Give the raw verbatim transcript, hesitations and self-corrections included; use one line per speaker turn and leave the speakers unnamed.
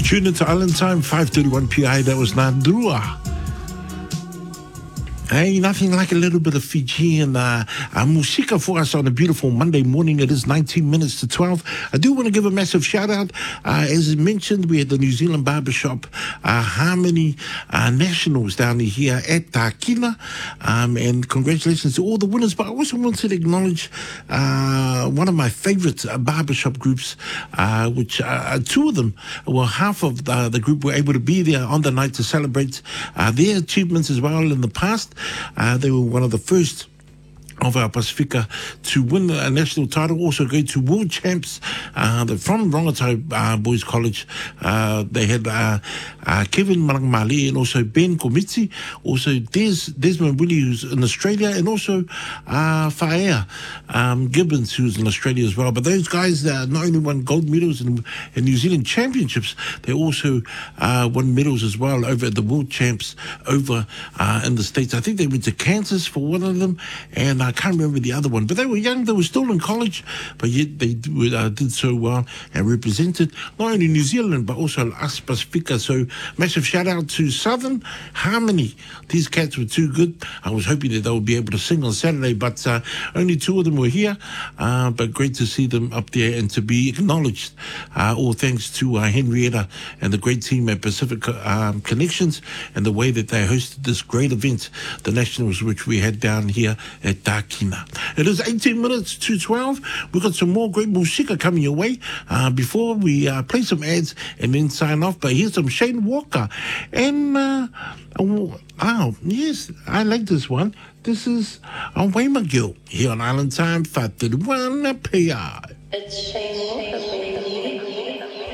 Tune into Island Time, five thirty-one P I. That was Nandrua. Hey, nothing like a little bit of Fijian uh, uh, musika for us on a beautiful Monday morning. It is nineteen minutes to twelve. I do want to give a massive shout out. Uh, as mentioned, we had the New Zealand Barbershop uh, Harmony uh, Nationals down here at Tākina. Um, and congratulations to all the winners. But I also wanted to acknowledge uh, one of my favorite uh, barbershop groups, uh, which uh, two of them, well, half of the, the group were able to be there on the night to celebrate uh, their achievements as well in the past. Uh, they were one of the first of our Pacifica to win a national title, also go to world champs uh, from Rongotai uh, Boys College. Uh, they had uh, uh, Kevin Marangmali and also Ben Komitsi, also Des, Desmond Willie, who's in Australia, and also uh, Faea um, Gibbons, who's in Australia as well. But those guys uh, not only won gold medals in, in New Zealand championships, they also uh, won medals as well over at the world champs over uh, in the States. I think they went to Kansas for one of them, and I can't remember the other one, but they were young, they were still in college, but yet they uh, did so well and represented not only New Zealand but also us Pacifica. So massive shout out to Southern Harmony. These cats were too good. I was hoping that they would be able to sing on Saturday, but uh, only two of them were here, uh, but great to see them up there and to be acknowledged. Uh, all thanks to uh, Henrietta and the great team at Pacific um, Connections and the way that they hosted this great event, the Nationals, which we had down here at Tākina. It is eighteen minutes to twelve. We've got some more great musika coming your way uh, before we uh, play some ads and then sign off. But here's some Shane Walker. And, uh, oh, oh, yes, I like this one. This is on Way McGill here on Island Time, five thirty-one P I.
It's Shane Walker.